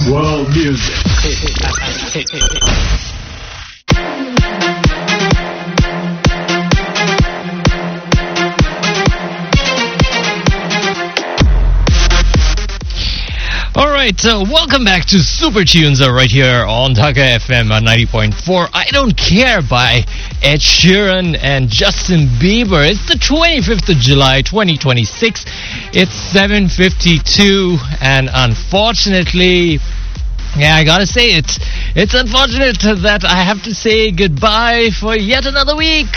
World music. Alright, welcome back to Super Tunes right here on Dhaka FM 90.4. I Don't Care by Ed Sheeran and Justin Bieber. It's the 25th of July, 2026. It's 7:52, and unfortunately, yeah, I gotta say it's unfortunate that I have to say goodbye for yet another week.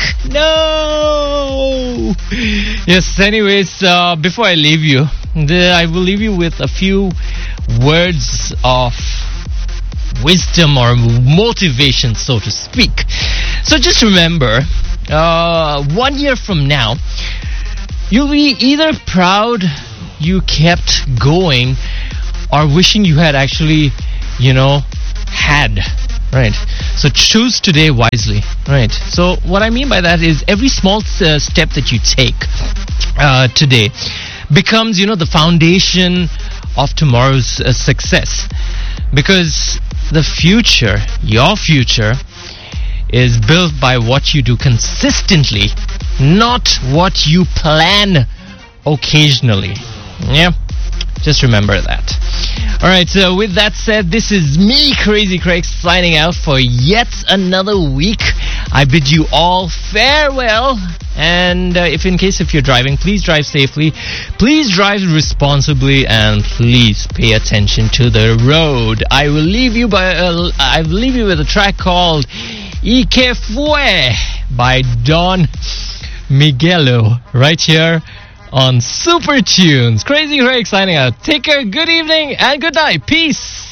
No! Yes, anyways, before I leave you, I will leave you with a few words of wisdom or motivation, so to speak. So just remember, 1 year from now, you'll be either proud you kept going or wishing you had actually, had, right? So choose today wisely, right? So what I mean by that is every small step that you take today becomes, the foundation of tomorrow's success. Because the future, your future, is built by what you do consistently, not what you plan occasionally. Yeah, just remember that. Alright, so with that said, this is me, Crazy Craig, signing out for yet another week. I bid you all farewell. And if you're driving, please drive safely, please drive responsibly, and please pay attention to the road. I will leave you with a track called Ike Fue by Don Miguelo right here on Super Tunes. Crazy Craig signing out. Take care, good evening, and good night. Peace.